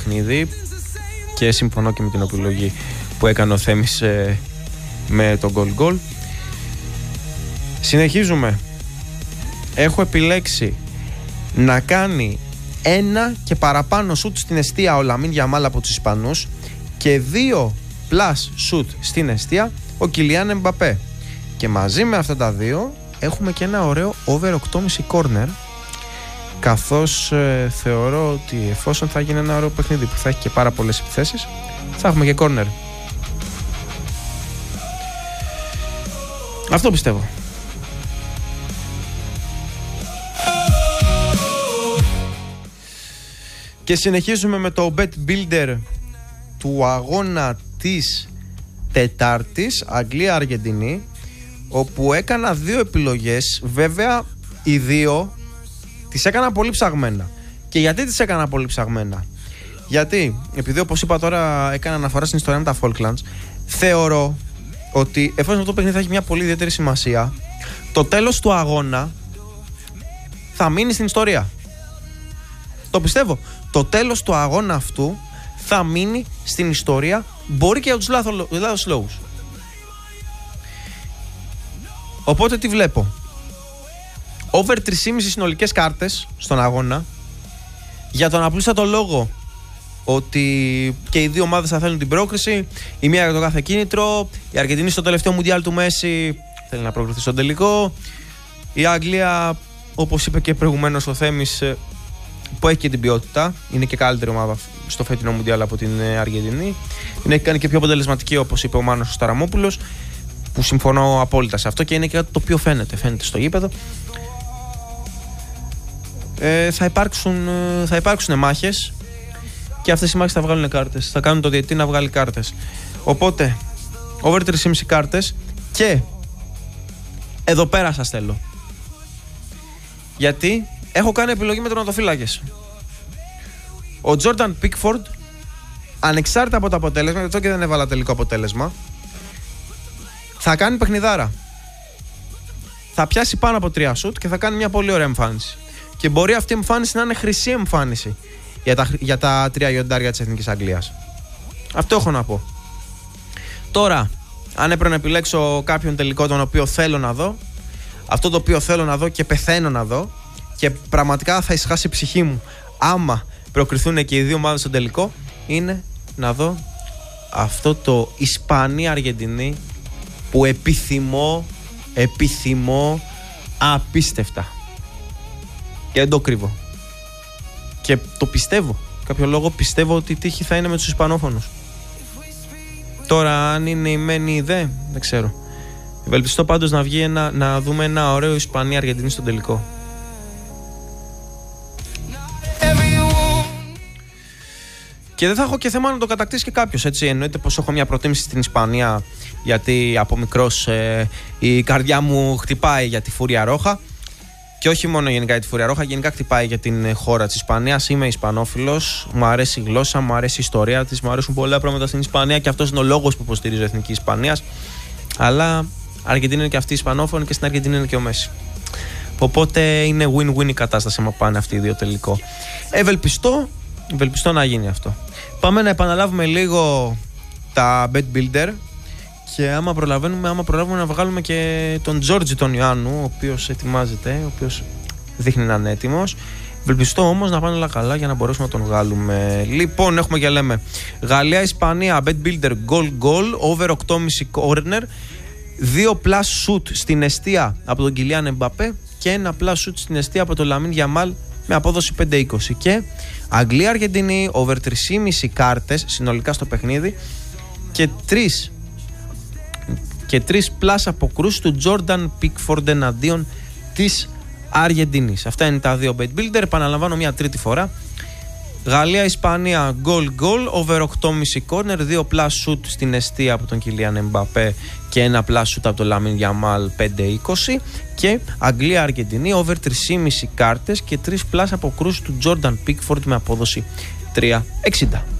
παιχνίδι και συμφωνώ και με την επιλογή που έκανε ο Θέμης με τον goal. Συνεχίζουμε. Έχω επιλέξει να κάνει ένα και παραπάνω σουτ στην εστία ο Λαμίν Γιαμάλ από τους Ισπανούς και 2 plus σουτ στην εστία ο Κιλιάν Εμπαπέ. Και μαζί με αυτά τα δύο έχουμε και ένα ωραίο over 8,5 corner, καθώς θεωρώ ότι εφόσον θα γίνει ένα ωραίο παιχνίδι που θα έχει και πάρα πολλές επιθέσεις, θα έχουμε και corner. Αυτό πιστεύω. Και συνεχίζουμε με το bet builder του αγώνα της Τετάρτης, Αγγλία-Αργεντινή, όπου έκανα 2 επιλογές. Βέβαια οι 2 τις έκανα πολύ ψαγμένα. Και γιατί τις έκανα πολύ ψαγμένα? Γιατί επειδή, όπως είπα τώρα, έκανα αναφορά στην ιστορία με τα Falklands, θεωρώ ότι εφόσον αυτό το παιχνίδι θα έχει μια πολύ ιδιαίτερη σημασία, το τέλος του αγώνα θα μείνει στην ιστορία. Το πιστεύω. Το τέλος του αγώνα αυτού θα μείνει στην ιστορία, μπορεί και για τους λάθος λόγους. Οπότε τι βλέπω? Over 3,5 συνολικές κάρτες στον αγώνα, για τον απλούστατο λόγο ότι και οι δύο ομάδες θα θέλουν την πρόκριση, η μία για το κάθε κίνητρο. Η Αργεντινή στο τελευταίο Μουντιάλ του Μέση θέλει να προκριθεί στον τελικό. Η Αγγλία, όπως είπε και προηγουμένως ο Θέμης, που έχει και την ποιότητα, είναι και καλύτερη ομάδα στο φετινό Μουντιάλ από την Αργεντινή. Την έχει κάνει και πιο αποτελεσματική, όπως είπε ο Μάνος ο Σταραμόπουλος, που συμφωνώ απόλυτα σε αυτό και είναι και κάτι το οποίο φαίνεται στο γήπεδο. Θα υπάρξουν μάχες και αυτές οι μάχες θα βγάλουν κάρτες. Θα κάνουν το διαιτητή να βγάλει κάρτες. Οπότε, over 3,5 κάρτες και εδώ πέρα σας θέλω. Γιατί έχω κάνει επιλογή με τερματοφύλακες. Ο Τζόρνταν Πίκφορντ, ανεξάρτητα από το αποτέλεσμα, γιατί και δεν έβαλα τελικό αποτέλεσμα, θα κάνει παιχνιδάρα. Θα πιάσει πάνω από 3 σουτ και θα κάνει μια πολύ ωραία εμφάνιση. Και μπορεί αυτή η εμφάνιση να είναι χρυσή εμφάνιση για τα 3 γιοντάρια της Εθνικής Αγγλίας. Αυτό έχω να πω. Τώρα, αν έπρεπε να επιλέξω κάποιον τελικό τον οποίο θέλω να δω, αυτό το οποίο θέλω να δω και πεθαίνω να δω, και πραγματικά θα ησυχάσει η ψυχή μου άμα προκριθούν και οι δύο ομάδες στον τελικό, είναι να δω αυτό το Ισπανία-Αργεντινή που επιθυμώ απίστευτα. Και δεν το κρύβω. Και το πιστεύω. Κάποιο λόγο πιστεύω ότι η τύχη θα είναι με τους Ισπανόφωνους. Τώρα αν είναι η μένη ή δεν ξέρω. Ευελπιστώ πάντως να βγει να δούμε ένα ωραίο Ισπανία-Αργεντινή στον τελικό. Και δεν θα έχω και θέμα να το κατακτήσει και κάποιος, έτσι. Εννοείται πως έχω μια προτίμηση στην Ισπανία, γιατί από μικρός η καρδιά μου χτυπάει για τη Φούρια Ρόχα. Και όχι μόνο γενικά για τη Φούρια Ρόχα, γενικά χτυπάει για την χώρα της Ισπανίας. Είμαι Ισπανόφιλος, μου αρέσει η γλώσσα, μου αρέσει η ιστορία της, μου αρέσουν πολλά πράγματα στην Ισπανία και αυτός είναι ο λόγος που υποστηρίζω Εθνική Ισπανίας. Αλλά Αργεντινή είναι και αυτή η Ισπανόφωνη και στην Αργεντινή είναι και ο Μέση. Οπότε είναι win-win η κατάσταση άμα πάνε αυτοί οι δύο τελικό. Ευελπιστώ να γίνει αυτό. Πάμε να επαναλάβουμε λίγο τα bet builder και άμα προλαβαίνουμε να βγάλουμε και τον Τζόρτζι τον Ιωάννου, ο οποίος ετοιμάζεται, ο οποίος δείχνει να είναι έτοιμος. Ευελπιστώ όμως να πάνε όλα καλά για να μπορέσουμε να τον βγάλουμε. Λοιπόν, έχουμε και λέμε Γαλλία-Ισπανία, bet builder goal, over 8,5 corner, 2 plus shoot στην εστία από τον Κιλιάν Εμπαπέ και 1 plus shoot στην εστία από τον Λαμίν Γιαμάλ με απόδοση 5-20. Και Αγγλία-Αργεντινή, over 3,5 κάρτες συνολικά στο παιχνίδι και 3 plus αποκρούσεις του Τζόρνταν Πίκφορντ εναντίον της Αργεντινής. Αυτά είναι τα δύο bet builder. Επαναλαμβάνω μια τρίτη φορά. Γαλλία-Ισπανία goal, over 8,5 corner, 2 plus shoot στην εστία από τον Κιλιάν Εμπαπέ και 1 plus shoot από τον Λαμίν Γιαμάλ 5-20. Και Αγγλία-Αργεντινή, over 3,5 κάρτες και 3 plus αποκρούσεις του Τζόρνταν Πίκφορντ με απόδοση 3-60.